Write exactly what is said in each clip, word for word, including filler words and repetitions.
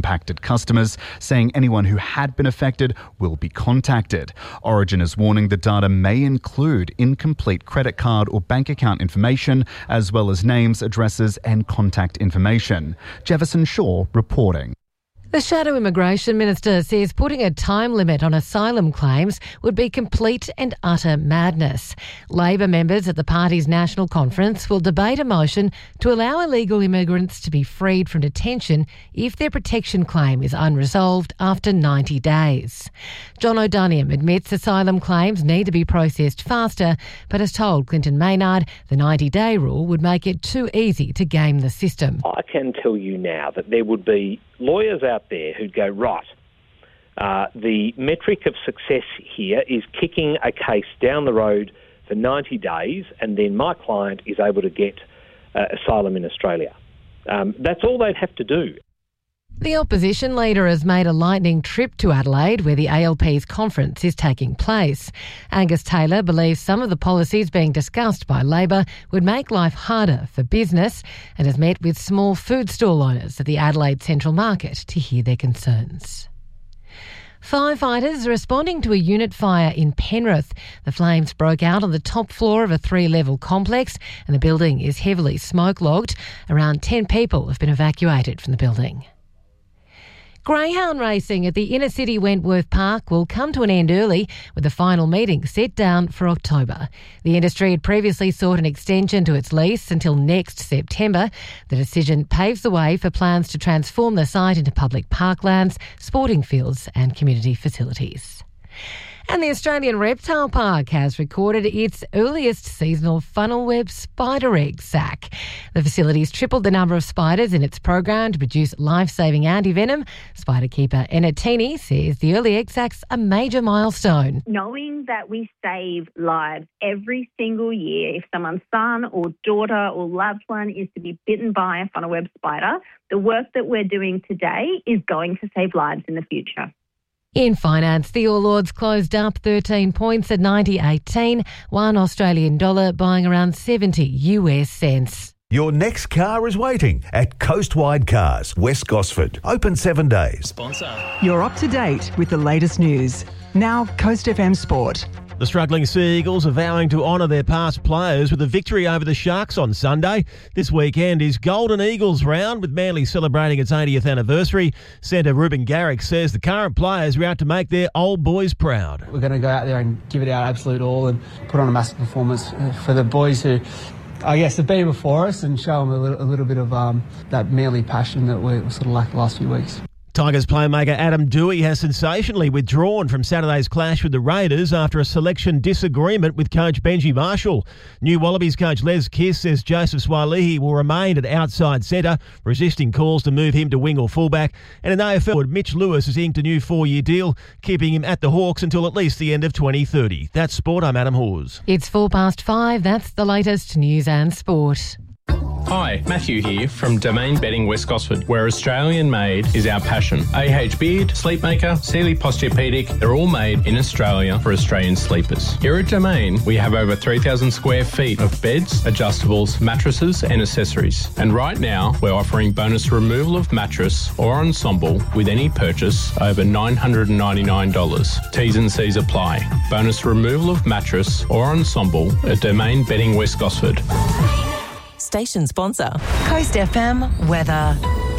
impacted customers, saying anyone who had been affected will be contacted. Origin is warning the data may include incomplete credit card or bank account information, as well as names, addresses and contact information. Jefferson Shaw reporting. The Shadow Immigration Minister says putting a time limit on asylum claims would be complete and utter madness. Labor members at the party's national conference will debate a motion to allow illegal immigrants to be freed from detention if their protection claim is unresolved after ninety days. John O'Doniam admits asylum claims need to be processed faster, but has told Clinton Maynard the ninety-day rule would make it too easy to game the system. I can tell you now that there would be lawyers out there who'd go, right, uh, the metric of success here is kicking a case down the road for ninety days and then my client is able to get uh, asylum in Australia. Um, that's all they'd have to do. The opposition leader has made a lightning trip to Adelaide, where the A L P's conference is taking place. Angus Taylor believes some of the policies being discussed by Labor would make life harder for business and has met with small food stall owners at the Adelaide Central Market to hear their concerns. Firefighters are responding to a unit fire in Penrith. The flames broke out on the top floor of a three-level complex and the building is heavily smoke-logged. Around ten people have been evacuated from the building. Greyhound racing at the inner city Wentworth Park will come to an end early, with the final meeting set down for October. The industry had previously sought an extension to its lease until next September. The decision paves the way for plans to transform the site into public parklands, sporting fields and community facilities. And the Australian Reptile Park has recorded its earliest seasonal funnel web spider egg sack. The facility's tripled the number of spiders in its program to produce life-saving anti-venom. Spider keeper Enna Teeny says the early egg sack's a major milestone. Knowing that we save lives every single year, if someone's son or daughter or loved one is to be bitten by a funnel web spider, the work that we're doing today is going to save lives in the future. In finance, the All Ords closed up thirteen points at ninety eighteen, one Australian dollar buying around seventy U S cents. Your next car is waiting at Coastwide Cars, West Gosford. Open seven days. Sponsor. You're up to date with the latest news. Now, Coast F M Sport. The struggling Sea Eagles are vowing to honour their past players with a victory over the Sharks on Sunday. This weekend is Golden Eagles round, with Manly celebrating its eightieth anniversary. Centre Ruben Garrick says the current players are out to make their old boys proud. We're going to go out there and give it our absolute all and put on a massive performance for the boys who, I guess, have been before us, and show them a little, a little bit of um, that Manly passion that we sort of lacked the last few weeks. Tigers playmaker Adam Dewey has sensationally withdrawn from Saturday's clash with the Raiders after a selection disagreement with coach Benji Marshall. New Wallabies coach Les Kiss says Joseph Swalihi will remain at outside centre, resisting calls to move him to wing or fullback. And in A F L, Mitch Lewis has inked a new four-year deal, keeping him at the Hawks until at least the end of twenty thirty. That's sport. I'm Adam Hawes. It's four past five. That's the latest news and sport. Hi, Matthew here from Domain Bedding West Gosford, where Australian made is our passion. A H Beard, Sleepmaker, Sealy Posturepedic, they're all made in Australia for Australian sleepers. Here at Domain, we have over three thousand square feet of beds, adjustables, mattresses and accessories. And right now, we're offering bonus removal of mattress or ensemble with any purchase over nine hundred ninety-nine dollars. T's and C's apply. Bonus removal of mattress or ensemble at Domain Bedding West Gosford. Station sponsor. Coast F M weather.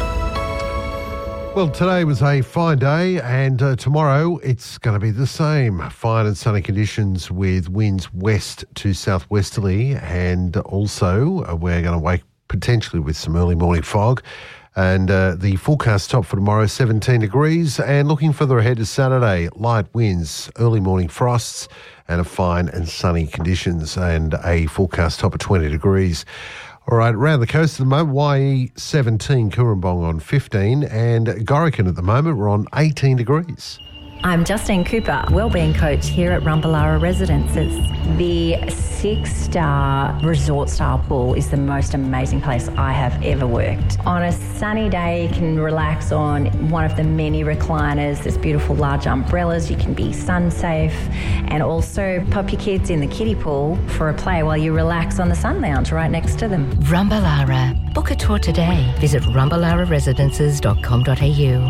Well, today was a fine day, and uh, tomorrow it's going to be the same. Fine and sunny conditions with winds west to southwesterly, and also uh, we're going to wake potentially with some early morning fog. And uh, the forecast top for tomorrow, seventeen degrees, and looking further ahead to Saturday, light winds, early morning frosts, and a fine and sunny conditions, and a forecast top of twenty degrees. All right, around the coast at the moment, Y E seventeen, Cooranbong on fifteen, and Gorican at the moment, we're on eighteen degrees. I'm Justine Cooper, wellbeing coach here at Rumballara Residences. The six-star resort-style pool is the most amazing place I have ever worked. On a sunny day, you can relax on one of the many recliners. There's beautiful large umbrellas. You can be sun-safe, and also pop your kids in the kiddie pool for a play while you relax on the sun lounge right next to them. Rumballara. Book a tour today. Visit rumballara residences dot com dot a u.